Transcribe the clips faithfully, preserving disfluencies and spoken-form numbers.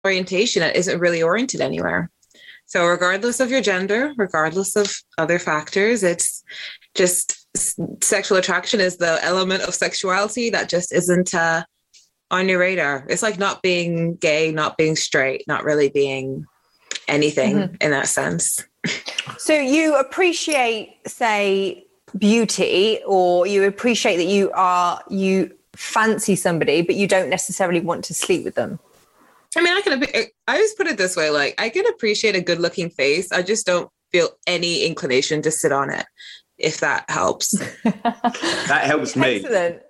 orientation that isn't really oriented anywhere. So regardless of your gender, regardless of other factors, it's just sexual attraction is the element of sexuality that just isn't uh, on your radar. It's like not being gay, not being straight, not really being anything mm-hmm. in that sense. So you appreciate, say, beauty, or you appreciate that you are, you fancy somebody, but you don't necessarily want to sleep with them. I mean, I can, I always put it this way, like I can appreciate a good looking face. I just don't feel any inclination to sit on it, if that helps. That helps me. Excellent.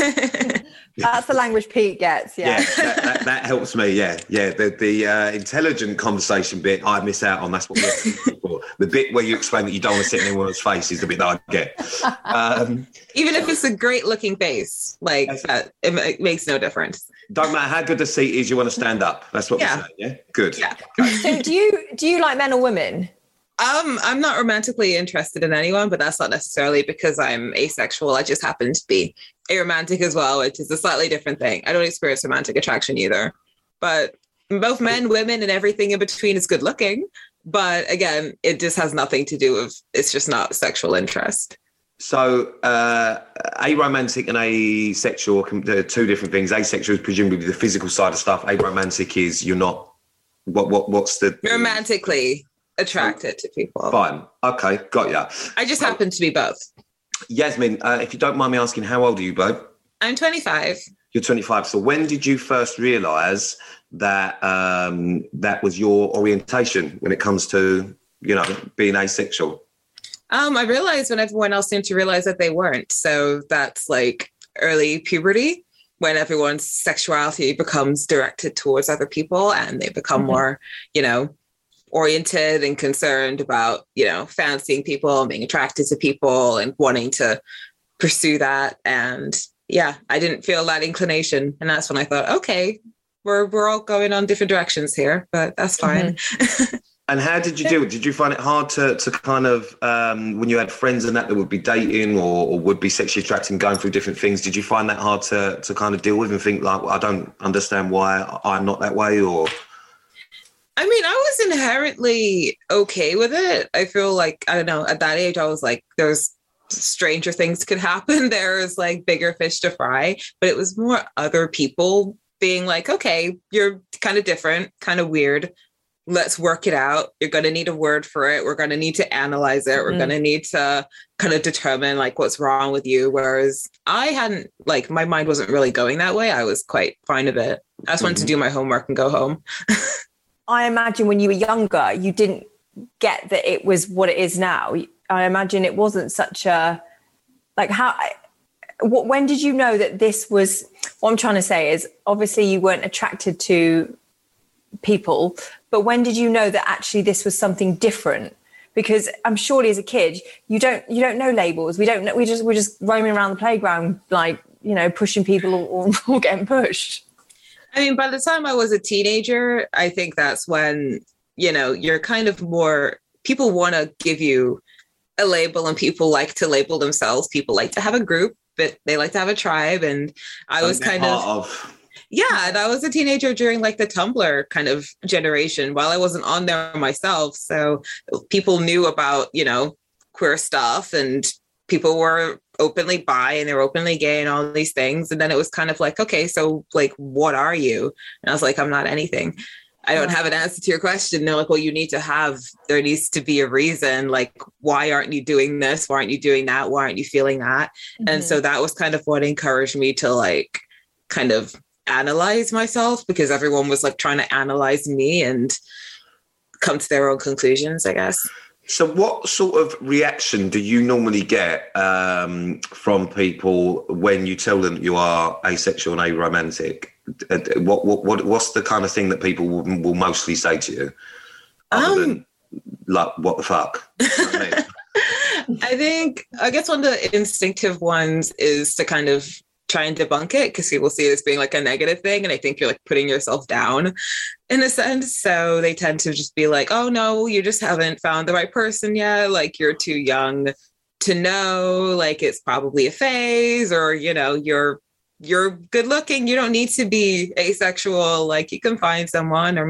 That's the language Pete gets. Yeah, yeah that, that, that helps me. Yeah, yeah. The the uh, intelligent conversation bit I miss out on. That's what we're looking for. The bit where you explain that you don't want to sit in anyone's face is the bit that I get. Um, Even if it's a great looking face, like uh, it, it makes no difference. Don't matter how good the seat is, you want to stand up. That's what yeah. we're saying. Yeah, good. Yeah. So do you do you like men or women? Um, I'm not romantically interested in anyone, but that's not necessarily because I'm asexual. I just happen to be aromantic as well, which is a slightly different thing. I don't experience romantic attraction either. But both men, women, and everything in between is good looking. But again, it just has nothing to do with, it's just not sexual interest. So uh, aromantic and asexual are two different things. Asexual is presumably the physical side of stuff. Aromantic is you're not, what what what's the... Romantically attracted to people. Fine. Okay, got ya. I just happen to be both. Yasmin, uh, if you don't mind me asking, how old are you, babe? I'm twenty-five. You're twenty-five. So when did you first realise that um, that was your orientation when it comes to, you know, being asexual? Um, I realized when everyone else seemed to realize that they weren't. So that's like early puberty, when everyone's sexuality becomes directed towards other people and they become mm-hmm. more, you know, oriented and concerned about, you know, fancying people and being attracted to people and wanting to pursue that. And yeah, I didn't feel that inclination. And that's when I thought, okay, we're we're all going on different directions here, but that's fine. Mm-hmm. And how did you do it? Did you find it hard to to kind of, um, when you had friends and that that would be dating or, or would be sexually attracted and going through different things, did you find that hard to to kind of deal with and think like, well, I don't understand why I'm not that way? Or I mean, I was inherently okay with it. I feel like, I don't know, at that age, I was like, there's stranger things could happen. There's like bigger fish to fry, but it was more other people being like, okay, you're kind of different, kind of weird. Let's work it out. You're going to need a word for it. We're going to need to analyze it. We're mm. going to need to kind of determine like what's wrong with you. Whereas I hadn't, like, my mind wasn't really going that way. I was quite fine with it. I just mm-hmm. wanted to do my homework and go home. I imagine when you were younger, you didn't get that it was what it is now. I imagine it wasn't such a, like how, what, when did you know that this was, what I'm trying to say is obviously you weren't attracted to people, but when did you know that actually this was something different? Because I'm surely as a kid, you don't, you don't know labels. We don't know, we just, we're just roaming around the playground, like, you know, pushing people or, or getting pushed. I mean, by the time I was a teenager, I think that's when, you know, you're kind of more, people want to give you a label and people like to label themselves. People like to have a group, but they like to have a tribe. And I was kind of, of, yeah, and I was a teenager during like the Tumblr kind of generation while I wasn't on there myself. So people knew about, you know, queer stuff and people were openly bi and they were openly gay and all these things. And then it was kind of like, okay, so like, what are you? And I was like, I'm not anything. I don't have an answer to your question. They're like, well, you need to have, there needs to be a reason. Like, why aren't you doing this? Why aren't you doing that? Why aren't you feeling that? Mm-hmm. And so that was kind of what encouraged me to like, kind of analyze myself, because everyone was like trying to analyze me and come to their own conclusions, I guess. So what sort of reaction do you normally get um, from people when you tell them you are asexual and aromantic? What, what, what, what's the kind of thing that people will, will mostly say to you? Other um, than, like, what the fuck? You know what I mean? I think, I guess one of the instinctive ones is to kind of try and debunk it, because people see it as being like a negative thing. And I think you're like putting yourself down in a sense. So they tend to just be like, oh no, you just haven't found the right person yet. Like you're too young to know, like it's probably a phase, or, you know, you're you're good looking. You don't need to be asexual. Like you can find someone, or